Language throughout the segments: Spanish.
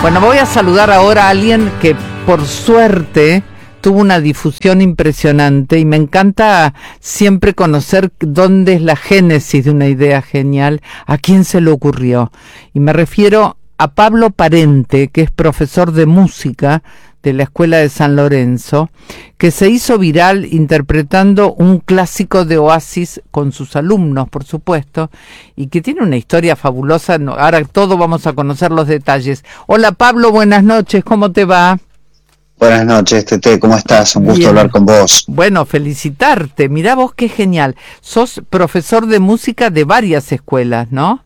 Bueno, voy a saludar ahora a alguien que por suerte tuvo una difusión impresionante y me encanta siempre conocer dónde es la génesis de una idea genial, a quién se le ocurrió. Y me refiero a Pablo Parente, que es profesor de música de la Escuela de San Lorenzo, que se hizo viral interpretando un clásico de Oasis con sus alumnos, por supuesto, y que tiene una historia fabulosa. Ahora todos vamos a conocer los detalles. Hola Pablo, buenas noches, ¿cómo te va? Buenas noches, Tete, ¿cómo estás? Un gusto Bien. Hablar con vos. Bueno, felicitarte. Mirá vos qué genial. Sos profesor de música de varias escuelas, ¿no?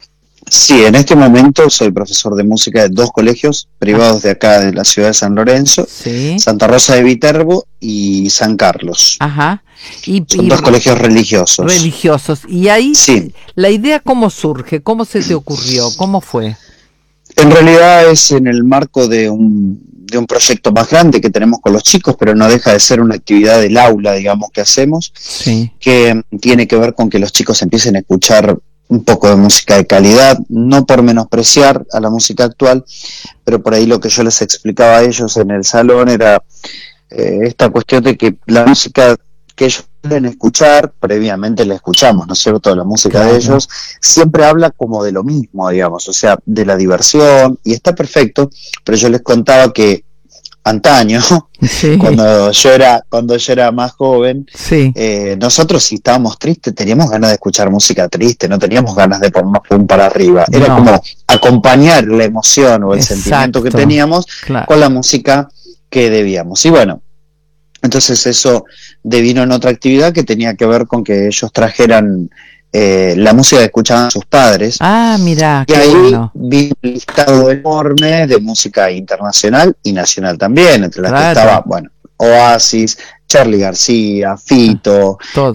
Sí, en este momento soy profesor de música de 2 colegios privados de acá de la ciudad de San Lorenzo, Sí. Santa Rosa de Viterbo y San Carlos. Ajá. Son 2 colegios religiosos. Religiosos. Y ahí, Sí. la idea, ¿cómo surge? ¿Cómo se te ocurrió? ¿Cómo fue? En realidad es en el marco de un proyecto más grande que tenemos con los chicos, pero no deja de ser una actividad del aula, digamos, que hacemos, Sí. que tiene que ver con que los chicos empiecen a escuchar un poco de música de calidad, no por menospreciar a la música actual, pero por ahí lo que yo les explicaba a ellos en el salón era esta cuestión de que la música que ellos suelen escuchar, previamente la escuchamos, ¿no es cierto?, la música Claro. de ellos, siempre habla como de lo mismo, digamos, o sea, de la diversión, y está perfecto, pero yo les contaba que antaño, Sí. cuando yo era más joven, Sí. nosotros si estábamos tristes teníamos ganas de escuchar música triste, no teníamos ganas de ponernos pum para arriba, era No. como acompañar la emoción o el Exacto. sentimiento que teníamos Claro. con la música que debíamos. Y bueno, entonces eso devino en otra actividad que tenía que ver con que ellos trajeran la música que escuchaban sus padres. Ah, mirá, Y qué ahí bueno. vi un listado enorme de música internacional y nacional también, entre las que Claro. estaba, bueno, Oasis, Charly García, Fito, Todo.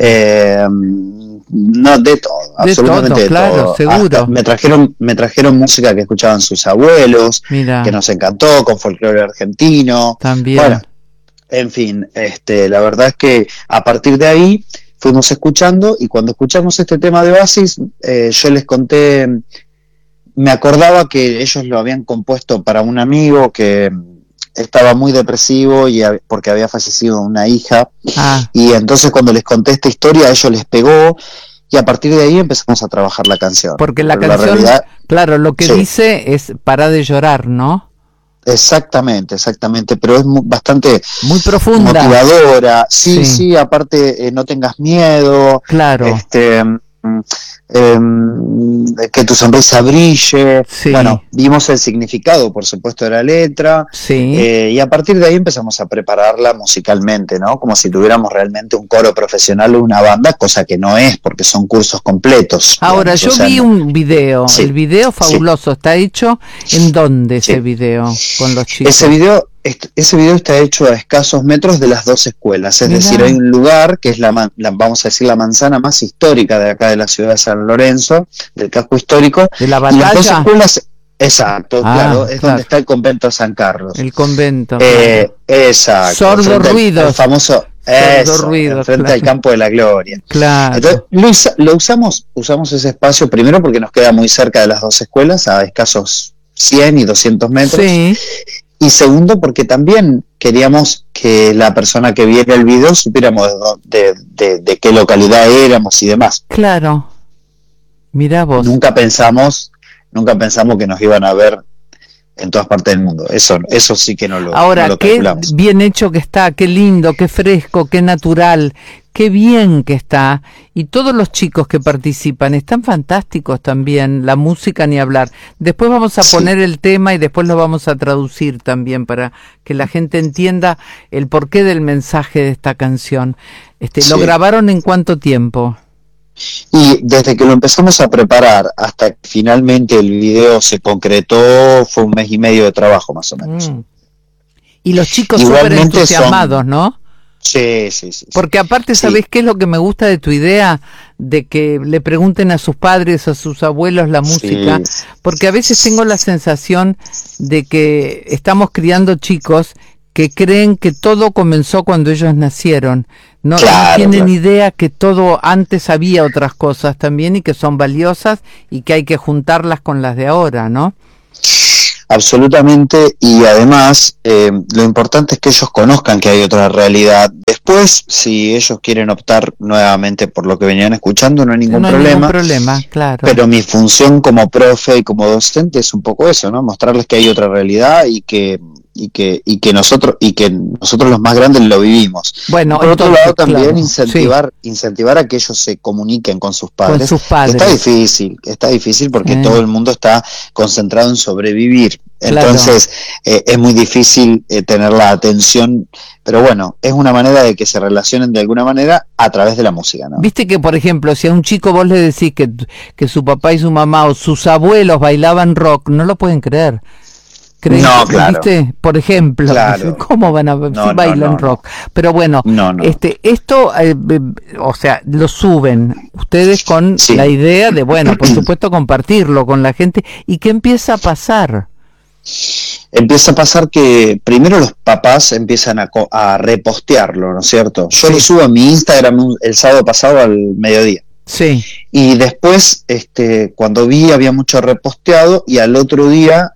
no, de todo, absolutamente todo, de claro, todo. seguro. Hasta me trajeron música que escuchaban sus abuelos, Mirá, que nos encantó, con folclore argentino. también. Bueno, en fin, la verdad es que a partir de ahí fuimos escuchando, y cuando escuchamos este tema de Oasis, yo les conté, me acordaba que ellos lo habían compuesto para un amigo que estaba muy depresivo porque había fallecido una hija, Ah, y entonces cuando les conté esta historia a ellos les pegó, y a partir de ahí empezamos a trabajar la canción. porque la Pero canción, realidad, claro, lo que sí. dice es para de llorar, ¿no? Exactamente, pero es bastante Muy profunda. motivadora. Sí, Sí. sí, aparte no tengas miedo, Claro. que tu sonrisa brille. Sí. Bueno, vimos el significado, por supuesto, de la letra, Sí. y a partir de ahí empezamos a prepararla musicalmente, ¿no? Como si tuviéramos realmente un coro profesional o una banda, cosa que no es, porque son cursos completos. Ahora, digamos, yo o sea, vi no- un video, Sí, el video fabuloso, ¿está hecho? ¿En dónde Sí. ese video con los chicos? Ese video está hecho a escasos metros de las 2 escuelas, es Mirá. decir, hay un lugar que es vamos a decir, la manzana más histórica de acá de la ciudad de San Lorenzo, del casco histórico, ¿De la y las 2 batalla? escuelas, exacto, Ah, claro, es claro. donde está el convento de San Carlos. El convento. Exacto. Sordo frente al- ruidos. al famoso, Ruidos, frente claro. al campo de la gloria. Claro. Entonces, usamos ese espacio primero porque nos queda muy cerca de las 2 escuelas, a escasos 100 y 200 metros. Sí, Y segundo, porque también queríamos que la persona que viera el video supiéramos de qué localidad éramos y demás. claro. Mirá vos. Nunca pensamos que nos iban a ver en todas partes del mundo. Eso sí que no Ahora, lo qué calculamos. bien hecho que está, qué lindo, qué fresco, qué natural, qué bien que está. Y todos los chicos que participan están fantásticos también, la música ni hablar. Después vamos a Sí. poner el tema y después lo vamos a traducir también para que la gente entienda el porqué del mensaje de esta canción. ¿Lo Sí. grabaron en cuánto tiempo? Y desde que lo empezamos a preparar hasta que finalmente el video se concretó, fue 1 mes y medio de trabajo más o menos. Y los chicos súper Igualmente entusiasmados, ¿no? Sí. Porque aparte, Sí. ¿sabés qué es lo que me gusta de tu idea? De que le pregunten a sus padres, a sus abuelos la música. Sí. Porque a veces tengo la sensación de que estamos criando chicos que creen que todo comenzó cuando ellos nacieron. No, Claro, no tienen claro. idea que todo antes había otras cosas también y que son valiosas y que hay que juntarlas con las de ahora, ¿no? absolutamente, y además lo importante es que ellos conozcan que hay otra realidad. Después, si ellos quieren optar nuevamente por lo que venían escuchando, no hay ningún No hay problema. ningún problema, claro. Pero mi función como profe y como docente es un poco eso, ¿no? Mostrarles que hay otra realidad y que nosotros los más grandes lo vivimos. Bueno, por otro lado también claro, incentivar a que ellos se comuniquen con sus padres. Con sus padres. Está difícil porque todo el mundo está concentrado en sobrevivir. Entonces es muy difícil tener la atención, pero bueno, es una manera de que se relacionen de alguna manera a través de la música, ¿no? Viste que, por ejemplo, si a un chico vos le decís que su papá y su mamá o sus abuelos bailaban rock, no lo pueden creer. No, claro. ¿Viste? Por ejemplo, claro. ¿Cómo van a si bailan rock? Pero bueno, esto, o sea, lo suben ustedes con la idea de, bueno, por supuesto, compartirlo con la gente. ¿Y qué empieza a pasar? Empieza a pasar que primero los papás empiezan a repostearlo, ¿no es cierto? Yo lo subo a mi Instagram el sábado pasado al mediodía. Sí. Y después, cuando vi, había mucho reposteado, y al otro día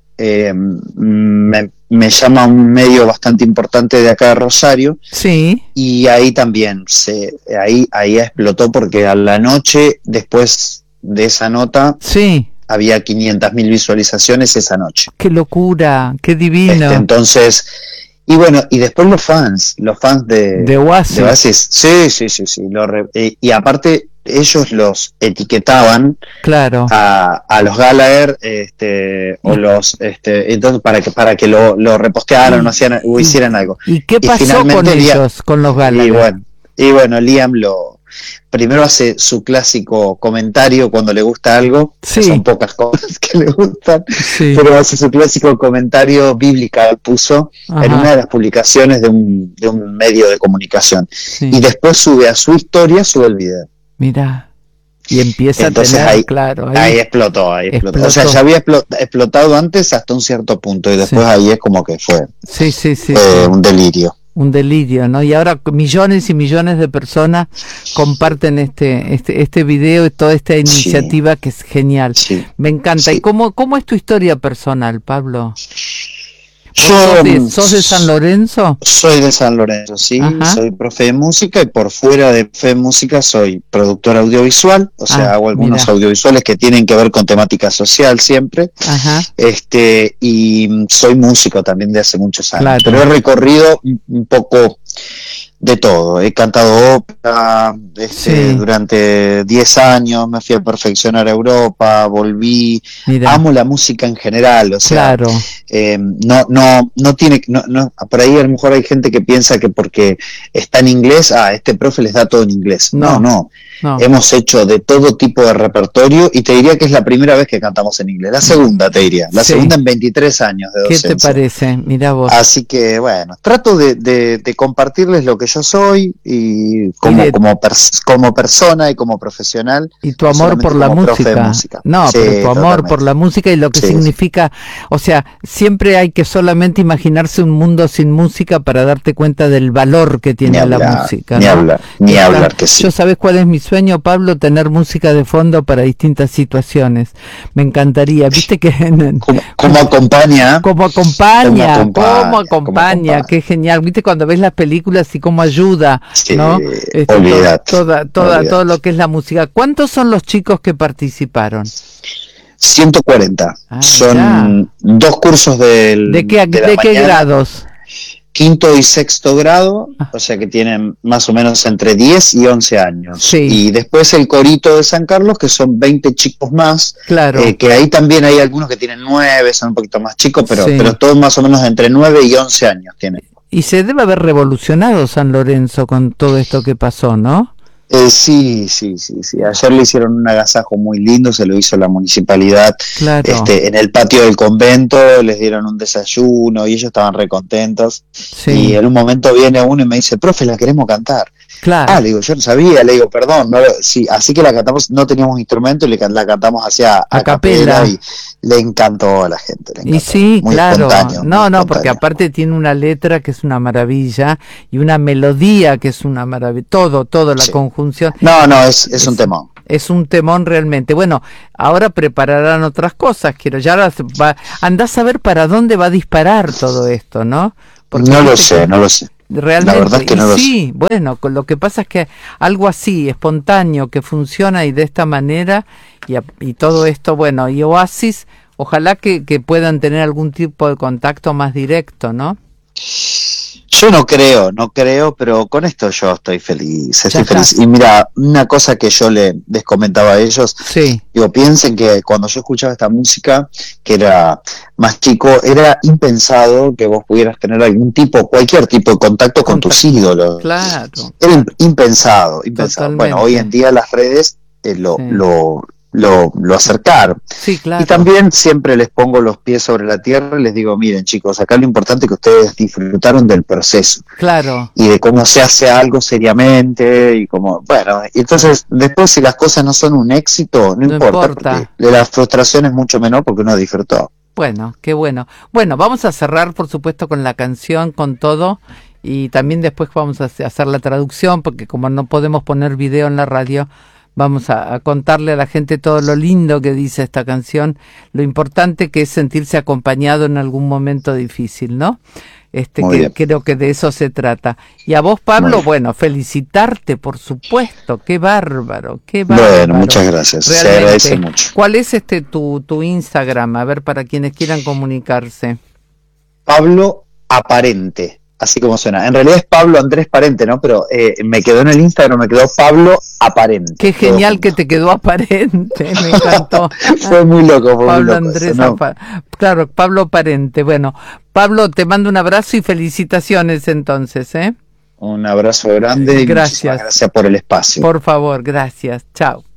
me llama un medio bastante importante de acá de Rosario. Sí. Y ahí también ahí explotó, porque a la noche después de esa nota había 500.000 visualizaciones esa noche. ¡Qué locura! ¡Qué divino! Entonces, y bueno, y después los fans de Oasis. Sí. Y aparte ellos los etiquetaban, claro, a los Gallagher, o los, entonces para que lo repostearan o hicieran algo. ¿Y qué pasó con ellos, con los Gallagher? Y bueno, Liam primero hace su clásico comentario cuando le gusta algo, que son pocas cosas que le gustan, pero hace su clásico comentario bíblica, puso en una de las publicaciones de un medio de comunicación, y después sube a su historia, sube el video. Mira, y empieza entonces a tener, ahí explotó. O sea, ya había explotado antes hasta un cierto punto, y después ahí es como que fue un delirio. Un delirio, ¿no? Y ahora millones y millones de personas comparten este video y toda esta iniciativa que es genial. Me encanta. ¿Y cómo es tu historia personal, Pablo? ¿Sos de San Lorenzo? Soy de San Lorenzo, sí. Ajá. Soy profe de música, y por fuera de profe de música soy productor audiovisual, o sea, hago algunos audiovisuales que tienen que ver con temática social siempre. Ajá. Y soy músico también de hace muchos años, claro. Pero he recorrido un poco de todo. He cantado ópera durante 10 años, me fui a perfeccionar a Europa, volví. Mira. Amo la música en general, o sea, claro. No tiene, por ahí a lo mejor hay gente que piensa que porque está en inglés, este profe les da todo en inglés. No. Hemos hecho de todo tipo de repertorio, y te diría que es la primera vez que cantamos en inglés, la segunda te diría, segunda en 23 años de docencia. ¿Qué te parece? Mirá vos. Así que bueno, trato de compartirles lo que yo soy, y como persona y como profesional. Y tu amor por la música. No, pero tu amor por la música y lo que significa, o sea, siempre hay que solamente imaginarse un mundo sin música para darte cuenta del valor que tiene la música. Ni hablar que sí. Yo, ¿sabes cuál es mi sueño, Pablo? Tener música de fondo para distintas situaciones. Me encantaría, viste que ¿Cómo acompaña? ¿Cómo acompaña? Qué genial. Viste cuando ves las películas y cómo ayuda, ¿no? Todo lo que es la música. ¿Cuántos son los chicos que participaron? 140. Son 2 cursos ¿De qué grados? Quinto y sexto grado, o sea que tienen más o menos entre 10 y 11 años. Y después el corito de San Carlos, que son 20 chicos más, claro. Que ahí también hay algunos que tienen 9, son un poquito más chicos, pero todos más o menos entre 9 y 11 años tienen. Y se debe haber revolucionado San Lorenzo con todo esto que pasó, ¿no? Sí. Ayer le hicieron un agasajo muy lindo, se lo hizo la municipalidad, claro. En el patio del convento, les dieron un desayuno y ellos estaban recontentos. Y en un momento viene uno y me dice, profe, la queremos cantar. Claro. Le digo, yo no sabía, le digo, perdón, así que la cantamos, no teníamos instrumento, y la cantamos hacia a capela, y le encantó a la gente. Y sí, muy claro, espontáneo, porque aparte tiene una letra que es una maravilla, y una melodía que es una maravilla, todo, la conjunción. Es un temón. Es un temón realmente. Bueno, ahora prepararán otras cosas, quiero. Ya andás a ver para dónde va a disparar todo esto, ¿no? Porque no lo sé. Realmente, la verdad es que no lo sé. Bueno, lo que pasa es que algo así, espontáneo, que funciona y de esta manera, y todo esto, bueno, y Oasis, ojalá que puedan tener algún tipo de contacto más directo, ¿no? Yo no creo, pero con esto yo estoy feliz. Y mira, una cosa que yo les comentaba a ellos, sí. Digo, piensen que cuando yo escuchaba esta música, que era más chico, era impensado que vos pudieras tener cualquier tipo de contacto con tus ídolos. Claro. Era impensado. Bueno, hoy en día las redes lo acercaron. Sí, claro. Y también siempre les pongo los pies sobre la tierra y les digo, miren chicos, acá lo importante es que ustedes disfrutaron del proceso. Claro. Y de cómo se hace algo seriamente y entonces después si las cosas no son un éxito, no importa. Porque la frustración es mucho menor porque uno disfrutó. Bueno, qué bueno. Bueno, vamos a cerrar por supuesto con la canción, con todo. Y también después vamos a hacer la traducción porque como no podemos poner video en la radio, vamos a contarle a la gente todo lo lindo que dice esta canción, lo importante que es sentirse acompañado en algún momento difícil, ¿no? Creo que de eso se trata. Y a vos, Pablo, bueno, felicitarte, por supuesto, qué bárbaro. Bueno, muchas gracias, realmente. Se agradece mucho. ¿Cuál es tu Instagram? A ver, para quienes quieran comunicarse. Pablo Aparente. Así como suena. En realidad es Pablo Andrés Parente, ¿no? Pero me quedó en el Instagram, me quedó Pablo Aparente. Qué genial que te quedó aparente, me encantó. Fue muy loco. Pablo Andrés, claro, Pablo Aparente. Bueno, Pablo, te mando un abrazo y felicitaciones entonces, ¿eh? Un abrazo grande y muchísimas gracias por el espacio. Por favor, gracias. Chao.